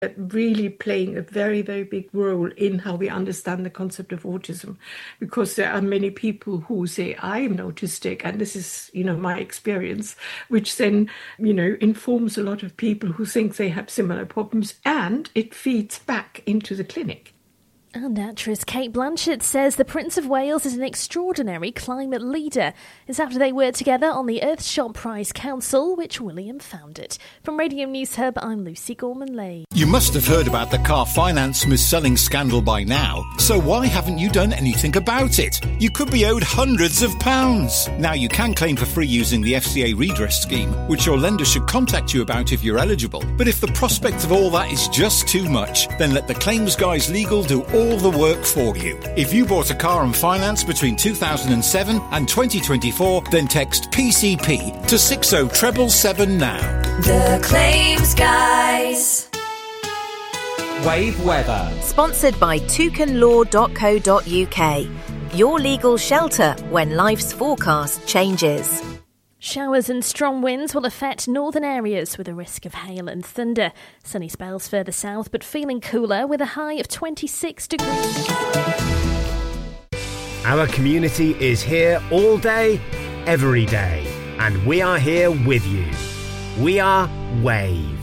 really playing a very, very big role in how we understand the concept of autism, because there are many people who say, I am autistic, and this is, my experience, which then, informs a lot of people who think they have similar problems, and it feeds back into the clinic. And actress Cate Blanchett says the Prince of Wales is an extraordinary climate leader. It's after they worked together on the Earthshot Prize Council, which William founded. From Radio News Hub, I'm Lucy Gorman-Lay. You must have heard about the car finance mis-selling scandal by now, so why haven't you done anything about it? You could be owed hundreds of pounds. Now you can claim for free using the FCA redress scheme, which your lender should contact you about if you're eligible. But if the prospect of all that is just too much, then let the Claims Guys Legal do all the work for you. If you bought a car on finance between 2007 and 2024, then text PCP to 60777 now. The Claims Guys. Wave weather. Sponsored by toucanlaw.co.uk. Your legal shelter when life's forecast changes. Showers and strong winds will affect northern areas with a risk of hail and thunder. Sunny spells further south, but feeling cooler with a high of 26 degrees. Our community is here all day, every day, and we are here with you. We are Wave.